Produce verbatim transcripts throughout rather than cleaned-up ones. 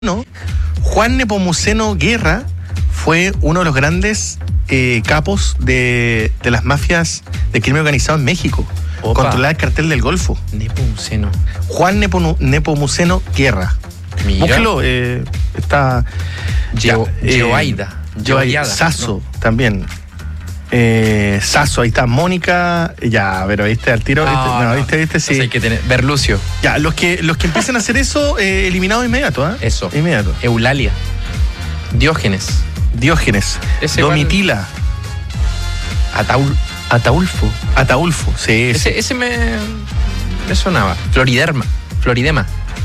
No, Juan Nepomuceno Guerra fue uno de los grandes eh, capos de, de las mafias de crimen organizado en México. Opa. Controlaba el cartel del Golfo. Nepomuceno. Juan Nepo, Nepomuceno Guerra. Mira. Búsquelo, eh, está... Geo, eh, Geoaida. Geoaida. Sasso, ¿no? También. Eh, Sasso, ahí está Mónica. Ya, pero viste al tiro. No, ¿viste? No, no. viste, viste, sí. Entonces hay que tener. Berlucio. Ya, los que, los que empiecen a hacer eso, eh, eliminados inmediato, ¿eh? Eso. Inmediato. Eulalia. Diógenes. Diógenes. Ese Domitila. Ataul, Ataulfo. Ataulfo, sí. Ese, ese me, me sonaba. Floriderma. Floridema.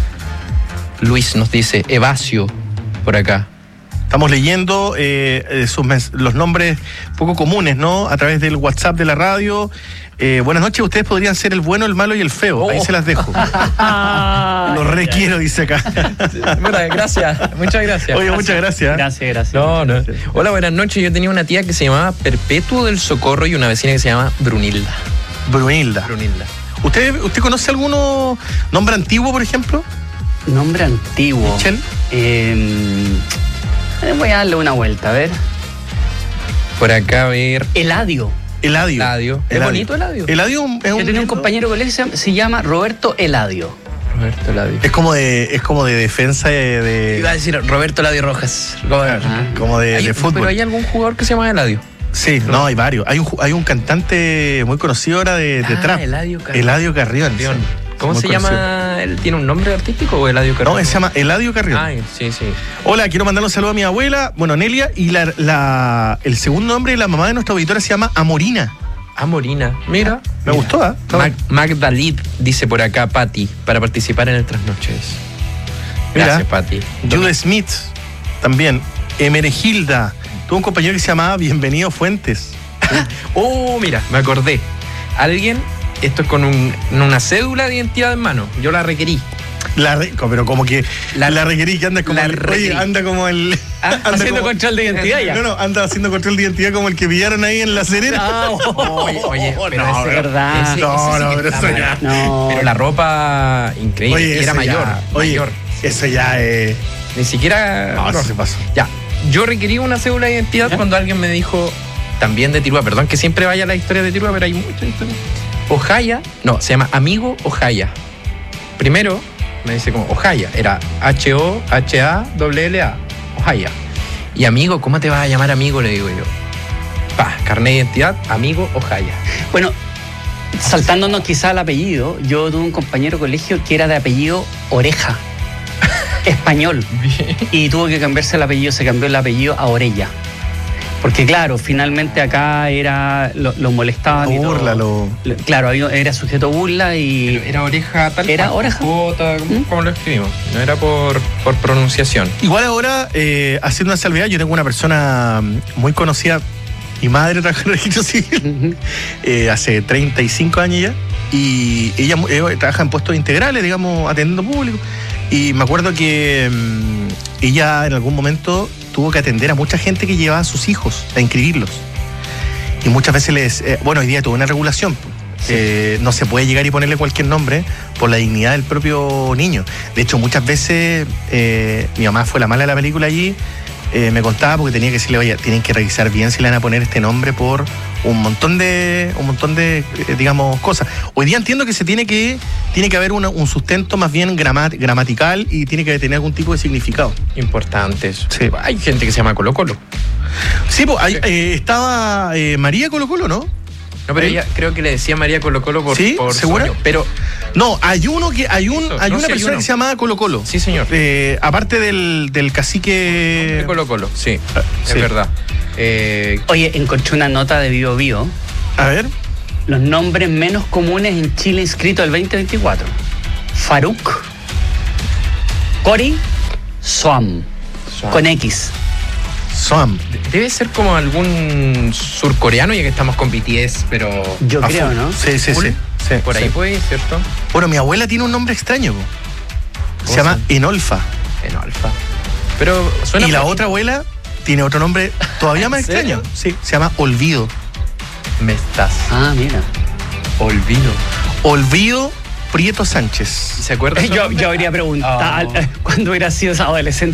Luis nos dice Evasio por acá. Estamos leyendo eh, sus mens- los nombres poco comunes, ¿no? A través del WhatsApp de la radio. Eh, buenas noches, ustedes podrían ser el bueno, el malo y el feo. Oh. Ahí se las dejo. Lo requiero, dice acá. Bueno, gracias. Muchas gracias. Oye, muchas gracias. Gracias, gracias. No, no. Gracias. Hola, buenas noches. Yo tenía una tía que se llamaba Perpetuo del Socorro y una vecina que se llama Brunilda. Brunilda. Brunilda. ¿Usted, ¿Usted conoce alguno nombre antiguo, por ejemplo? Nombre antiguo. Michelle. Eh, voy a darle una vuelta, a ver. Por acá, a ver. Eladio. Eladio. Eladio. ¿Es bonito Eladio? Eladio es un, Yo tenía un compañero de colegio que se- se llama Roberto Eladio. Roberto Eladio. Es como de, es como de defensa de, de- Iba a decir Roberto Eladio Rojas. Ah. como de, Hay- de fútbol. Pero hay algún jugador que se llama Eladio. Sí, no, hay varios. Hay un, ju- hay un cantante muy conocido ahora de, de Ah, trap. Eladio Carrión. Eladio Carrión. Carrión. sí. ¿Cómo Muy se conocido. llama? ¿Él tiene un nombre artístico o Eladio Carrión? No, él se llama Eladio Carrión. Ay, sí, sí. Hola, quiero mandar un saludo a mi abuela, bueno, Nelia, y la, la- el segundo nombre de la mamá de nuestra auditora se llama Amorina. Amorina. Mira. Me gustó, ¿ah? Está Mag- bueno. Magdalid dice por acá, Patti, para participar en el Trasnoches. Mira. Gracias, Patti. Jude Smith, también. Emeregilda. Tuvo un compañero que se llamaba Bienvenido Fuentes. Oh, mira, me acordé. Alguien, esto es con un- una cédula de identidad en mano. Yo la requerí. La re- pero como que la, La- requerí, que anda como la el, requerí. oye, anda como el... Ah, anda haciendo como- control de identidad ya. No, no, anda haciendo control de identidad como el que pillaron ahí en La Serena. Ah, Oye, oye, pero no, ese, verdad. ese- No, ese sí no, que pero está eso mal. ya. No. Pero la ropa, increíble. Oye, era eso mayor. ya, oye, mayor. eso ya es... Ni siquiera. No, no se pasó. Ya. Yo requerí una cédula de identidad cuando alguien me dijo, también de Tirúa, perdón que siempre vaya a la historia de Tirúa, pero hay muchas historias. Ojaya, no, se llama Amigo Ojaya. Primero me dice como Ojaya, era H O H A L L A, Ojaya. Y amigo, ¿cómo te vas a llamar amigo? Le digo yo. Pa, carnet de identidad, Amigo Ojaya. Bueno, saltándonos quizá al apellido, yo tuve un compañero de colegio que era de apellido Oreja, español, y tuvo que cambiarse el apellido, se cambió el apellido a Orella. Porque claro, finalmente acá era lo, lo molestaban y todo. Burla, lo... Lo- Claro, había- era sujeto a burla y... Era oreja tal ¿Era cual, oreja? Jota, ¿Mm? como lo escribimos. No era por, por pronunciación. Igual ahora, eh, haciendo una salvedad, yo tengo una persona muy conocida y madre trabaja en el registro civil Ujú. eh, hace treinta y cinco años ya, y ella eh, trabaja en puestos integrales, digamos, atendiendo público, y me acuerdo que mm, ella en algún momento tuvo que atender a mucha gente que llevaba a sus hijos a inscribirlos, y muchas veces les, eh, bueno, hoy día tuvo una regulación, Sí. eh, no se puede llegar y ponerle cualquier nombre por la dignidad del propio niño. De hecho, muchas veces eh, mi mamá fue la mala de la película allí, eh, me contaba porque tenía que decirle, oye, tienen que revisar bien si le van a poner este nombre por un montón de, un montón de, eh, digamos, cosas. Hoy día entiendo que se tiene que, tiene que haber una- un sustento más bien gramat- gramatical y tiene que tener algún tipo de significado. Importante eso. Sí. Hay gente que se llama Colo Colo. Sí, pues ahí, eh, estaba eh, María Colo Colo, ¿no? No, pero ¿Eh? ella creo que le decía María Colo Colo por, ¿Sí? por ¿Segura? sueño. Pero No, hay uno que, hay un, Eso, hay no, una sí, hay persona uno. que se llama Colo Colo. sí, señor. Eh, aparte del, del cacique. De Colo Colo, sí, Ah, es sí. verdad. Eh, Oye, encontré una nota de Bio Bio. A ver. Los nombres menos comunes en Chile inscritos el veinte veinticuatro. Faruk, Cori, Soam, Soam. con X. Swam. debe ser como algún surcoreano, ya que estamos con B T S, pero Yo A creo, full. ¿no? Sí, sí, Full. sí. sí, por ahí sí. puede ir, ¿cierto? Bueno, mi abuela tiene un nombre extraño, po. Se ¿Cómo llama se Enolfa. En alfa. Pero suena Y la bonito. otra abuela tiene otro nombre todavía más ¿En serio? extraño. Sí, se llama Olvido. Me estás Ah, mira. olvido. Olvido Prieto Sánchez. ¿Se acuerda? Yo, yo habría preguntado Oh. cuando hubiera sido adolescente.